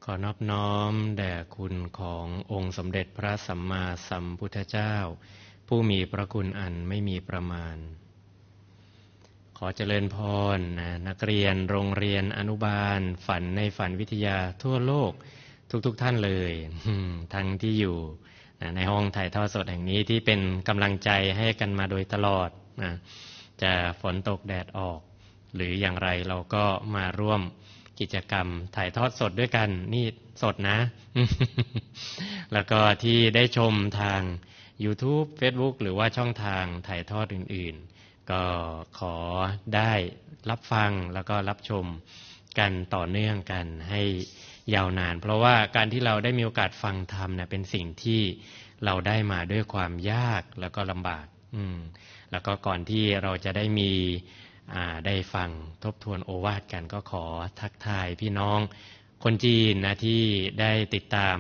ขอนอบน้อมแด่คุณขององค์สมเด็จพระสัมมาสัมพุทธเจ้าผู้มีพระคุณอันไม่มีประมาณขอเจริญพรนักเรียนโรงเรียนอนุบาลฝันในฝันวิทยาทั่วโลกทุกท่านเลยทั้งที่อยู่ในห้องถ่ายทอดสดแห่งนี้ที่เป็นกำลังใจให้กันมาโดยตลอดจะฝนตกแดดออกหรืออย่างไรเราก็มาร่วมกิจกรรมถ่ายทอดสดด้วยกันนี่สดนะ แล้วก็ที่ได้ชมทาง YouTube Facebook หรือว่าช่องทางถ่ายทอดอื่นๆก็ขอได้รับฟังแล้วก็รับชมกันต่อเนื่องกันให้ยาวนานเพราะว่าการที่เราได้มีโอกาสฟังธรรมเนี่ยเป็นสิ่งที่เราได้มาด้วยความยากแล้วก็ลำบากแล้วก็ก่อนที่เราจะได้มีได้ฟังทบทวนโอวาทกันก็ขอทักทายพี่น้องคนจีนนะที่ได้ติดตาม